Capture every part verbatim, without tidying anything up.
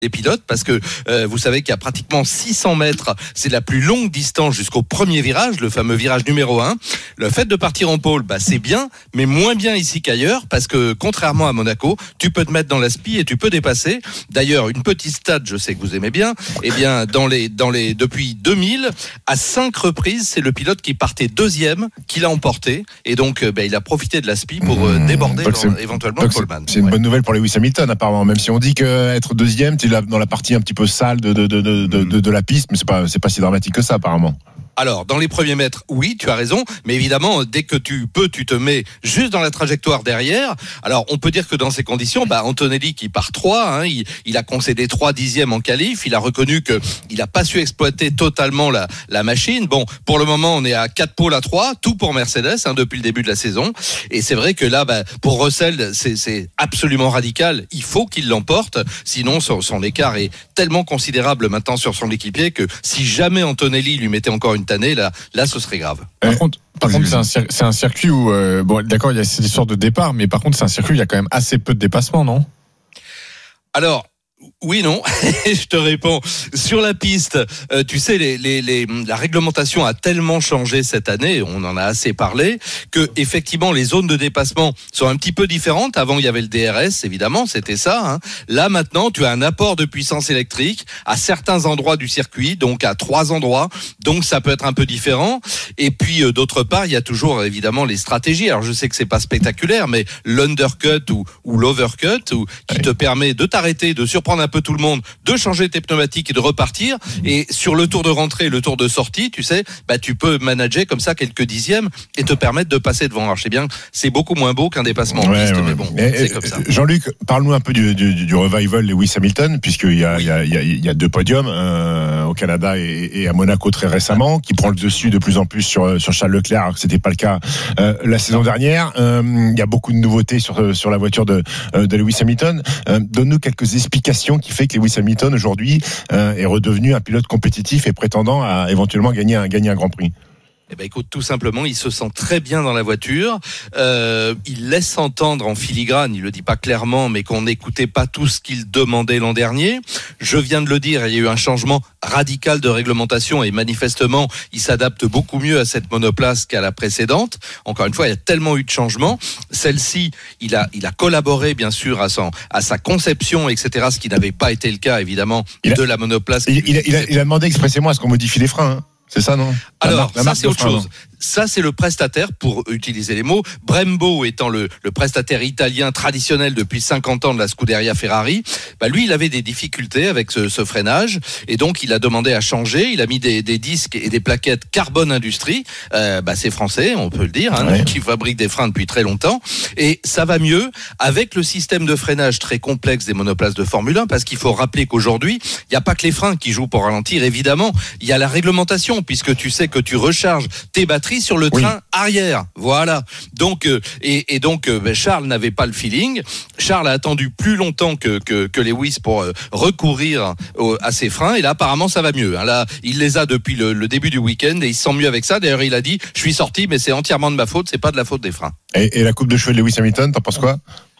les pilotes, parce que euh, vous savez qu'il y a pratiquement six cents mètres, c'est la plus longue distance jusqu'au premier virage, le fameux virage numéro un. Le fait de partir en pôle, bah, c'est bien, mais moins bien ici qu'ailleurs, parce que contrairement à Monaco, tu peux te mettre dans la spie et tu peux dépasser. D'ailleurs, une petite stat, je sais que vous aimez bien, eh bien, dans les, dans les, depuis deux mille, à cinq reprises, c'est le pilote qui partait deuxième qui l'a emporté, et donc euh, bah, il a profité de la spie pour euh, déborder donc dans, éventuellement le poleman. C'est une ouais. bonne nouvelle pour Lewis Hamilton, apparemment, même si on dit qu'être deuxième, tu es dans la partie un petit peu sale de, de, de, de, de, de, de la piste, mais c'est pas, c'est pas si dramatique que ça, apparemment. Alors, dans les premiers mètres, oui, tu as raison, mais évidemment, dès que tu peux, tu te mets juste dans la trajectoire derrière. Alors, on peut dire que dans ces conditions, bah, Antonelli qui part trois, hein, il, il a concédé trois dixièmes en qualif, il a reconnu que il n'a pas su exploiter totalement la, la machine. Bon, pour le moment, on est à quatre pôles à trois, tout pour Mercedes, hein, depuis le début de la saison. Et c'est vrai que là, bah, pour Russell, c'est, c'est absolument radical. Il faut qu'il l'emporte, sinon son, son écart est tellement considérable maintenant sur son équipier que si jamais Antonelli lui mettait encore une année, là, là, ce serait grave. Par contre, par contre c'est, un cir- c'est un circuit où, euh, bon, d'accord, il y a cette histoire de départ, mais par contre, c'est un circuit où il y a quand même assez peu de dépassements, non ? Alors, oui, non. Je te réponds. Sur la piste, euh, tu sais, les, les, les, la réglementation a tellement changé cette année, on en a assez parlé, que effectivement les zones de dépassement sont un petit peu différentes. Avant, il y avait le D R S, évidemment, c'était ça. Hein. Là, maintenant, tu as un apport de puissance électrique à certains endroits du circuit, donc à trois endroits. Donc, ça peut être un peu différent. Et puis, euh, d'autre part, il y a toujours évidemment les stratégies. Alors, je sais que c'est pas spectaculaire, mais l'undercut ou, ou l'overcut, ou, qui oui. te permet de t'arrêter, de surprendre un peu tout le monde, de changer tes pneumatiques et de repartir. Et sur le tour de rentrée, le tour de sortie, tu sais, bah tu peux manager comme ça quelques dixièmes et te permettre de passer devant. Alors je sais bien, c'est beaucoup moins beau qu'un dépassement en ouais, piste, ouais. mais bon, et, c'est comme ça. Jean-Luc, parle-nous un peu du, du, du revival Lewis Hamilton, puisqu'il y a, oui. il y a, il y a, il y a deux podiums euh, au Canada et, et à Monaco très récemment, qui prend le dessus de plus en plus sur, sur Charles Leclerc, alors que c'était pas le cas euh, la saison dernière. Euh, il y a beaucoup de nouveautés sur, sur la voiture de, de Lewis Hamilton. Euh, donne-nous quelques explications qui fait que Lewis Hamilton aujourd'hui euh, est redevenu un pilote compétitif et prétendant à éventuellement gagner un, gagner un Grand Prix. Eh ben écoute, tout simplement, il se sent très bien dans la voiture. Euh, il laisse entendre en filigrane, il le dit pas clairement, mais qu'on n'écoutait pas tout ce qu'il demandait l'an dernier. Je viens de le dire, il y a eu un changement radical de réglementation et manifestement, il s'adapte beaucoup mieux à cette monoplace qu'à la précédente. Encore une fois, il y a tellement eu de changements. Celle-ci, il a, il a collaboré bien sûr à son, à sa conception, et cetera, ce qui n'avait pas été le cas évidemment il de a, la monoplace. Il, il, a, il, a, il a demandé expressément à ce qu'on modifie les freins. Hein. C'est ça, non ? Alors, marque, ça, c'est autre chose. Ça, c'est le prestataire, pour utiliser les mots. Brembo étant le, le prestataire italien traditionnel depuis cinquante ans de la Scuderia Ferrari, bah, lui, il avait des difficultés avec ce, ce freinage. Et donc, il a demandé à changer. Il a mis des, des disques et des plaquettes Carbone Industrie. Euh, bah, c'est français, on peut le dire, hein, ouais. qui fabrique des freins depuis très longtemps. Et ça va mieux avec le système de freinage très complexe des monoplaces de Formule un, parce qu'il faut rappeler qu'aujourd'hui, il n'y a pas que les freins qui jouent pour ralentir. Évidemment, il y a la réglementation, puisque tu sais que tu recharges tes batteries sur le train oui. arrière, voilà. Donc euh, et, et donc euh, ben Charles n'avait pas le feeling. Charles a attendu plus longtemps que que, que Lewis pour euh, recourir au, à ses freins. Et là, apparemment, ça va mieux. Hein. Là, il les a depuis le, le début du week-end et il se sent mieux avec ça. D'ailleurs, il a dit, je suis sorti, mais c'est entièrement de ma faute. C'est pas de la faute des freins. Et, et la coupe de cheveux de Lewis Hamilton, t'en penses quoi ?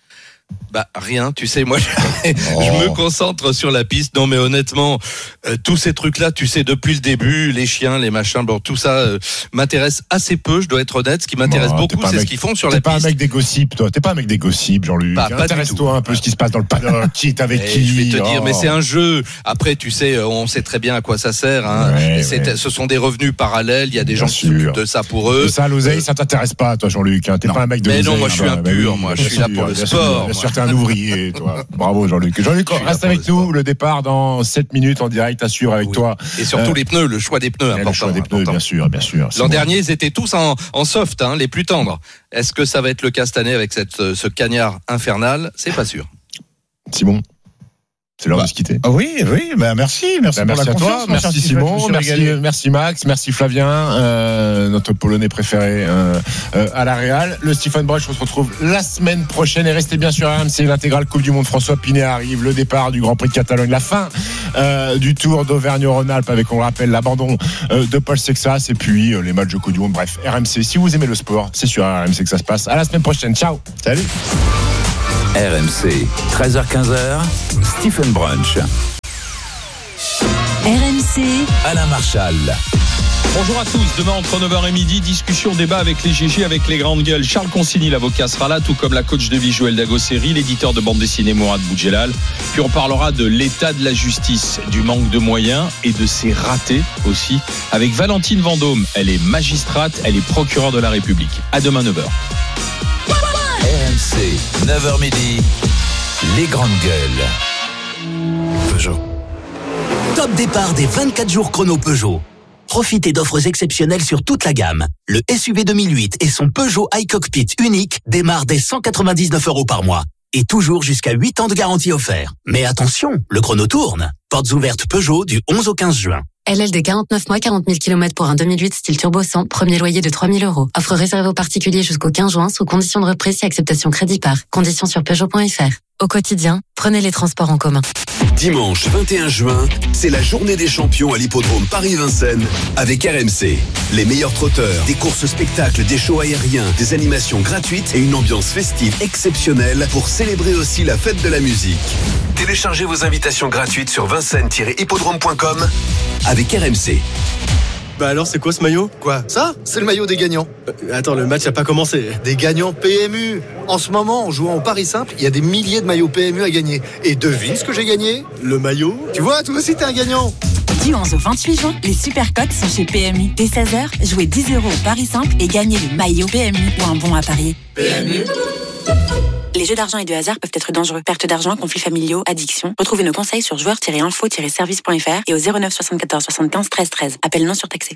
Bah rien, tu sais, moi je, oh. je me concentre sur la piste. Non mais honnêtement, euh, tous ces trucs-là, tu sais, depuis le début, les chiens, les machins, bon, tout ça euh, m'intéresse assez peu, je dois être honnête. Ce qui m'intéresse oh, beaucoup, c'est mec, ce qu'ils font sur la piste. T'es pas un mec des gossips, toi. T'es pas un mec des gossips, Jean-Luc. Bah, Intéresse-toi un peu ce qui se passe dans le paddock, qui est avec qui. Je vais te oh. dire, mais c'est un jeu. Après, tu sais, on sait très bien à quoi ça sert. Hein. Ouais, c'est, ouais. Ce sont des revenus parallèles. Il y a des bien gens sûr. qui s'occupent de ça pour eux. Et ça, l'oseille, euh... ça t'intéresse pas, toi, Jean-Luc. Hein. T'es non. pas un mec de mais l'oseille. Mais non, moi, je suis un pur. Moi, je suis là pour le sport. Bien sûr, t'es un ouvrier. Toi. Bravo Jean-Luc. Jean-Luc, reste avec nous. Sport. Le départ dans sept minutes en direct à suivre avec oui. toi. Et surtout euh, les pneus, le choix des pneus important. Le choix des pneus, important. bien sûr, bien sûr. L'an bon. dernier, ils étaient tous en, en soft, hein, les plus tendres. Est-ce que ça va être le cas cette année avec cette, ce cagnard infernal ? C'est pas sûr. Simon. C'est l'heure bah, de se quitter. Oui, oui, bah merci, merci bah, pour merci la à confiance. toi, merci Simon, merci, merci Max, merci Flavien, euh, notre Polonais préféré euh, euh, à la Real. Le Stephen Bruch, on se retrouve la semaine prochaine et restez bien sur R M C, l'intégrale Coupe du Monde. François Pinet arrive, le départ du Grand Prix de Catalogne, la fin euh, du Tour d'Auvergne-Rhône-Alpes avec, on le rappelle, l'abandon euh, de Paul Sexas et puis euh, les matchs de Coupe du Monde. Bref, R M C, si vous aimez le sport, c'est sur R M C que ça se passe. À la semaine prochaine, ciao. Salut. R M C, treize heures quinze, Stephen Brunch. R M C, Alain Marchal. Bonjour à tous, demain entre neuf heures et midi, discussion, débat avec les G G, avec les grandes gueules. Charles Consigny, l'avocat, sera là, tout comme la coach de vie Joël Dagosseri, l'éditeur de bande dessinée Mourad Boudjelal. Puis on parlera de l'état de la justice, du manque de moyens et de ses ratés aussi, avec Valentine Vendôme. Elle est magistrate, elle est procureure de la République. À demain neuf heures. R M C, neuf heures midi, les grandes gueules. Peugeot. Top départ des vingt-quatre jours chrono Peugeot. Profitez d'offres exceptionnelles sur toute la gamme. Le S U V deux mille huit et son Peugeot iCockpit unique démarrent dès cent quatre-vingt-dix-neuf euros par mois. Et toujours jusqu'à huit ans de garantie offert. Mais attention, le chrono tourne. Portes ouvertes Peugeot du onze au quinze juin. L L D quarante-neuf mois, quarante mille kilomètres pour un deux mille huit style turbo cent, premier loyer de trois mille euros. Offre réservée aux particuliers jusqu'au quinze juin sous condition de reprise et acceptation crédit par. Conditions sur Peugeot point F R. Au quotidien, prenez les transports en commun. Dimanche vingt et un juin, c'est la journée des champions à l'hippodrome Paris-Vincennes avec R M C. Les meilleurs trotteurs, des courses spectacles, des shows aériens, des animations gratuites et une ambiance festive exceptionnelle pour célébrer aussi la fête de la musique. Téléchargez vos invitations gratuites sur vincennes tiret hippodrome point com avec R M C. Bah alors c'est quoi ce maillot? Quoi? Ça? C'est le maillot des gagnants. euh, Attends, le match a pas commencé. Des gagnants P M U. En ce moment, en jouant au Paris Simple, il y a des milliers de maillots P M U à gagner. Et devine ce que j'ai gagné? Le maillot? Tu vois, toi aussi t'es un gagnant. du onze au vingt-huit juin, les super cotes sont chez P M U. Dès seize heures, jouez dix euros au Paris Simple et gagnez le maillot P M U ou un bon à parier. P M U. Les jeux d'argent et de hasard peuvent être dangereux. Perte d'argent, conflits familiaux, addiction. Retrouvez nos conseils sur joueurs tiret info tiret service point F R et au zéro neuf soixante-quatorze soixante-quinze treize treize. Appel non surtaxé.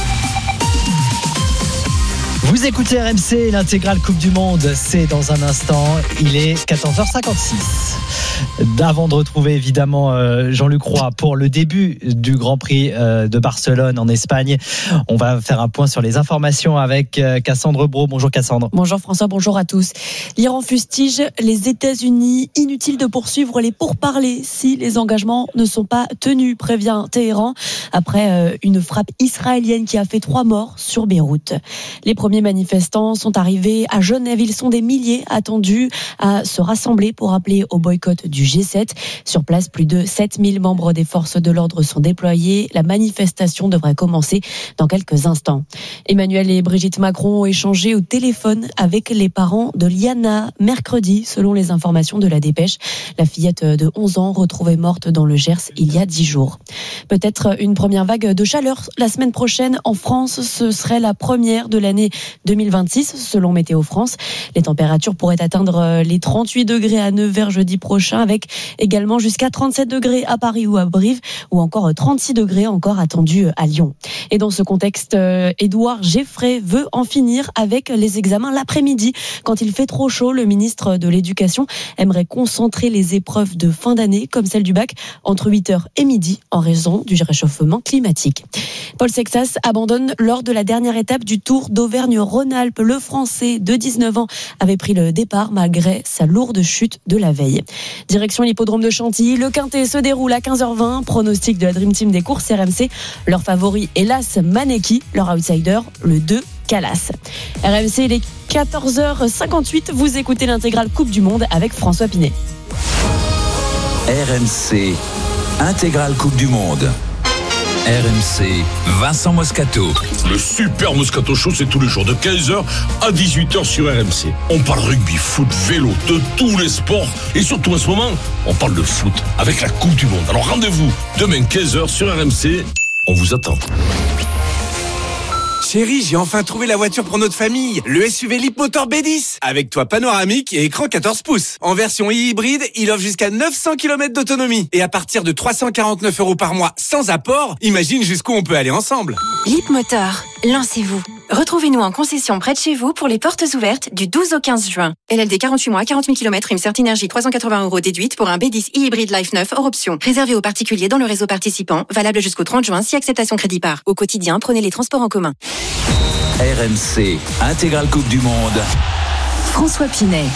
Vous écoutez R M C, l'intégrale Coupe du Monde, c'est dans un instant, il est quatorze heures cinquante-six. Avant de retrouver évidemment Jean-Luc Roy pour le début du Grand Prix de Barcelone en Espagne, on va faire un point sur les informations avec Cassandre Brault. Bonjour Cassandre. Bonjour François, bonjour à tous. L'Iran fustige les États-Unis. Inutile de poursuivre les pourparlers si les engagements ne sont pas tenus, prévient Téhéran, après une frappe israélienne qui a fait trois morts sur Beyrouth. Les premiers manifestants sont arrivés à Genève. Ils sont des milliers attendus à se rassembler pour appeler au boycott du G sept. Sur place, plus de sept mille membres des forces de l'ordre sont déployés. La manifestation devrait commencer dans quelques instants. Emmanuel et Brigitte Macron ont échangé au téléphone avec les parents de Liana mercredi, selon les informations de la Dépêche. La fillette de onze ans retrouvée morte dans le Gers il y a dix jours. Peut-être une première vague de chaleur la semaine prochaine en France. Ce serait la première de l'année deux mille vingt-six, selon Météo France. Les températures pourraient atteindre les trente-huit degrés à Nevers jeudi prochain, avec également jusqu'à trente-sept degrés à Paris ou à Brive, ou encore trente-six degrés encore attendus à Lyon. Et dans ce contexte, Édouard Geffray veut en finir avec les examens l'après-midi. Quand il fait trop chaud, le ministre de l'Éducation aimerait concentrer les épreuves de fin d'année, comme celle du bac, entre huit heures et midi, en raison du réchauffement climatique. Paul Sexas abandonne lors de la dernière étape du Tour d'Auvergne-Rhône-Alpes. Le Français de dix-neuf ans avait pris le départ malgré sa lourde chute de la veille. Direction l'hippodrome de Chantilly. Le Quintet se déroule à quinze heures vingt. Pronostic de la Dream Team des courses R M C. Leur favori est l'As Maneki. Leur outsider, le deux Calas. R M C, il est quatorze heures cinquante-huit. Vous écoutez l'intégrale Coupe du Monde avec François Pinet. R M C, intégrale Coupe du Monde. R M C, Vincent Moscato. Le super Moscato Show, c'est tous les jours de quinze heures à dix-huit heures sur R M C. On parle rugby, foot, vélo, de tous les sports. Et surtout en ce moment, on parle de foot avec la Coupe du Monde. Alors rendez-vous demain quinze heures sur R M C. On vous attend. Chérie, j'ai enfin trouvé la voiture pour notre famille. Le S U V Leapmotor B dix. Avec toit panoramique et écran quatorze pouces. En version hybride, il offre jusqu'à neuf cents kilomètres d'autonomie. Et à partir de trois cent quarante-neuf euros par mois sans apport, imagine jusqu'où on peut aller ensemble. Leapmotor, lancez-vous. Retrouvez-nous en concession près de chez vous pour les portes ouvertes du douze au quinze juin. L L D quarante-huit mois, quarante mille kilomètres, prime Certes Énergie trois cent quatre-vingts euros déduite pour un B dix hybride Life neuf hors option. Réservé aux particuliers dans le réseau participant, valable jusqu'au trente juin si acceptation crédit par. Au quotidien, prenez les transports en commun. R M C, intégrale Coupe du Monde. François Pinet.